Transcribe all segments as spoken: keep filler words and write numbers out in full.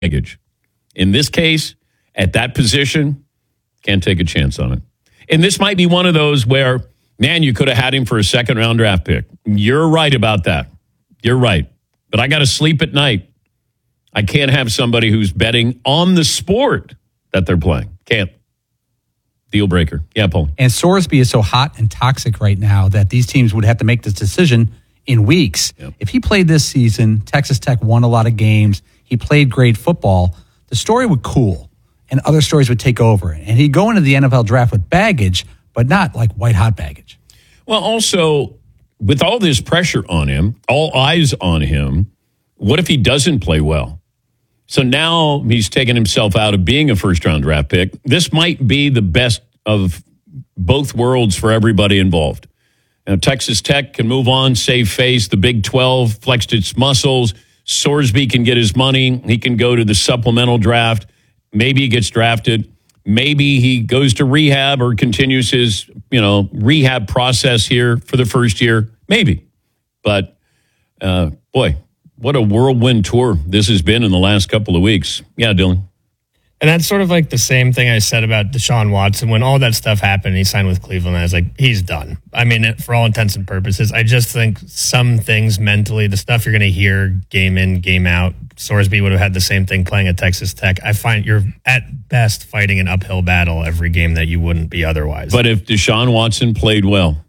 baggage. In this case, at that position, can't take a chance on it. And this might be one of those where, man, you could have had him for a second round draft pick. You're right about that. You're right. But I got to sleep at night. I can't have somebody who's betting on the sport that they're playing. Can't. Deal breaker. Yeah, Paul. And Sorsby is so hot and toxic right now that these teams would have to make this decision in weeks. Yep. If he played this season, Texas Tech won a lot of games, he played great football, the story would cool and other stories would take over. And he'd go into the N F L draft with baggage, but not like white-hot baggage. Well, also, with all this pressure on him, all eyes on him, what if he doesn't play well? So now he's taken himself out of being a first-round draft pick. This might be the best of both worlds for everybody involved. Now, Texas Tech can move on, save face. The Big twelve flexed its muscles. Sorsby can get his money. He can go to the supplemental draft. Maybe he gets drafted. Maybe he goes to rehab or continues his, you know, rehab process here for the first year. Maybe. But, uh, boy, what a whirlwind tour this has been in the last couple of weeks. Yeah, Dylan. And that's sort of like the same thing I said about Deshaun Watson. When all that stuff happened, he signed with Cleveland, I was like, he's done. I mean, for all intents and purposes, I just think some things mentally, the stuff you're going to hear game in, game out, Sorsby would have had the same thing playing at Texas Tech. I find you're at best fighting an uphill battle every game that you wouldn't be otherwise. But if Deshaun Watson played well,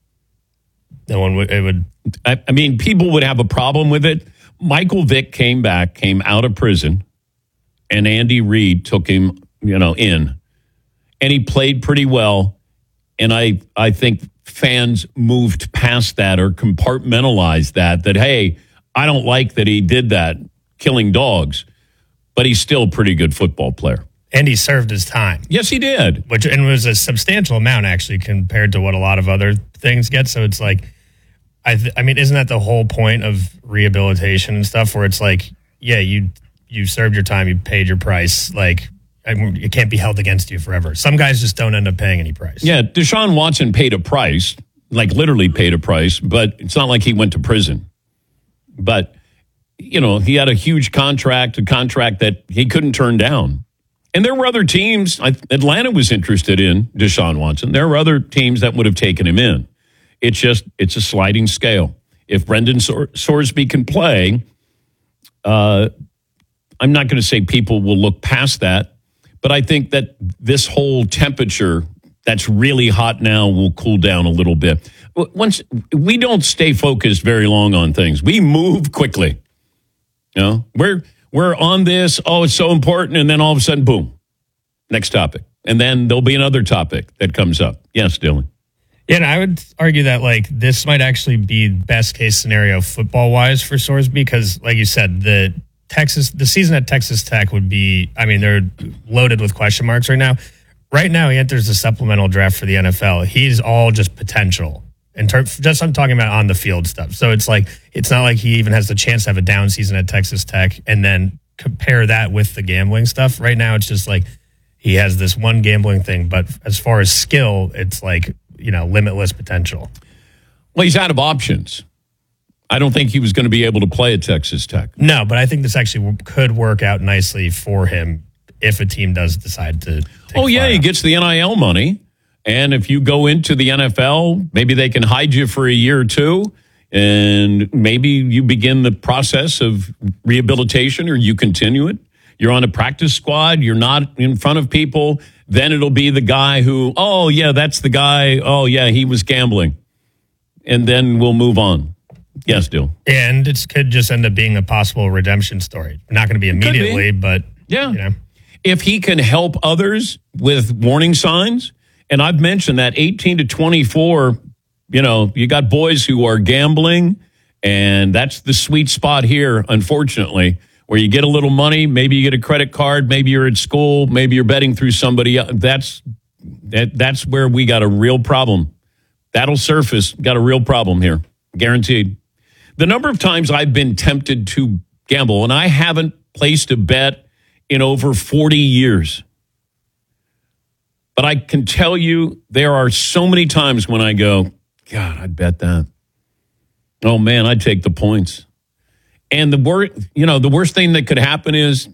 no one would, it would. I, I mean, people would have a problem with it. Michael Vick came back, came out of prison, and Andy Reid took him, you know, in. And he played pretty well. And I, I think fans moved past that or compartmentalized that, that, hey, I don't like that he did that, killing dogs, but he's still a pretty good football player. And he served his time. Yes, he did. Which and was a substantial amount, actually, compared to what a lot of other things get. So it's like, I th- I mean, isn't that the whole point of rehabilitation and stuff, where it's like, yeah, you you served your time, you paid your price, like, it can't be held against you forever. Some guys just don't end up paying any price. Yeah, Deshaun Watson paid a price, like literally paid a price, but it's not like he went to prison. But, you know, he had a huge contract, a contract that he couldn't turn down. And there were other teams, Atlanta was interested in Deshaun Watson. There were other teams that would have taken him in. It's just, it's a sliding scale. If Brendan Sor- Sorsby can play, uh, I'm not going to say people will look past that, but I think that this whole temperature that's really hot now will cool down a little bit. Once we don't stay focused very long on things, we move quickly. You know, we're we're on this. Oh, it's so important, and then all of a sudden, boom, next topic, and then there'll be another topic that comes up. Yes, Dylan. Yeah, and I would argue that, like, this might actually be best case scenario football wise for Sorsby, because, like you said, the Texas, the season at Texas Tech would be, I mean, they're loaded with question marks right now. Right now, he enters the supplemental draft for the N F L. He's all just potential. In terms, just I'm talking about on the field stuff. So it's like, it's not like he even has the chance to have a down season at Texas Tech and then compare that with the gambling stuff. Right now, it's just like he has this one gambling thing. But as far as skill, it's like, you know, limitless potential. Well, he's out of options. I don't think he was going to be able to play at Texas Tech. No, but I think this actually could work out nicely for him if a team does decide to take Oh, yeah, he out. gets the N I L money. And if you go into the N F L, maybe they can hide you for a year or two, and maybe you begin the process of rehabilitation, or you continue it. You're on a practice squad. You're not in front of people. Then it'll be the guy who, oh, yeah, that's the guy. Oh, yeah, he was gambling. And then we'll move on. Yes, Dill. And it could just end up being a possible redemption story. Not going to be immediately, be. but, yeah. you know. If he can help others with warning signs, and I've mentioned that eighteen to twenty-four, you know, you got boys who are gambling, and that's the sweet spot here, unfortunately, where you get a little money, maybe you get a credit card, maybe you're at school, maybe you're betting through somebody else. That's, that, that's where we got a real problem. That'll surface, got a real problem here, guaranteed. The number of times I've been tempted to gamble, and I haven't placed a bet in over forty years. But I can tell you there are so many times when I go, God, I'd bet that. Oh, man, I'd take the points. And the worst, you know, the worst thing that could happen is